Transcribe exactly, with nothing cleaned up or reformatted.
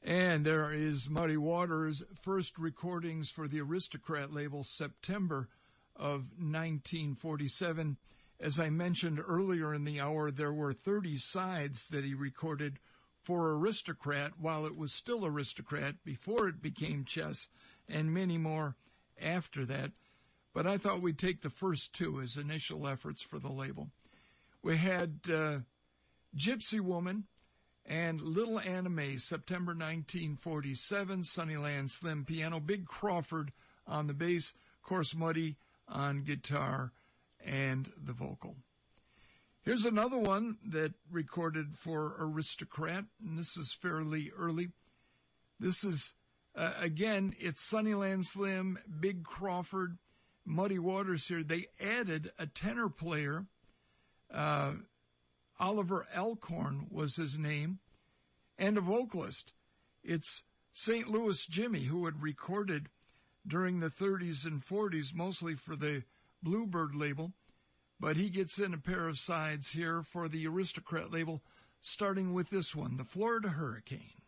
And there is Muddy Waters' first recordings for the Aristocrat label, September of nineteen forty-seven. As I mentioned earlier in the hour, there were thirty sides that he recorded for Aristocrat while it was still Aristocrat, before it became Chess, and many more after that. But I thought we'd take the first two as initial efforts for the label. We had uh, Gypsy Woman and Little Anna May, September nineteen forty-seven, Sunnyland Slim piano, Big Crawford on the bass, of course Muddy on guitar and the vocal. Here's another one that recorded for Aristocrat, and this is fairly early. This is, uh, again, it's Sunnyland Slim, Big Crawford, Muddy Waters here. They added a tenor player. Uh, Oliver Alcorn was his name, and a vocalist. It's Saint Louis Jimmy, who had recorded during the thirties and forties, mostly for the Bluebird label. But he gets in a pair of sides here for the Aristocrat label, starting with this one, the Florida Hurricane.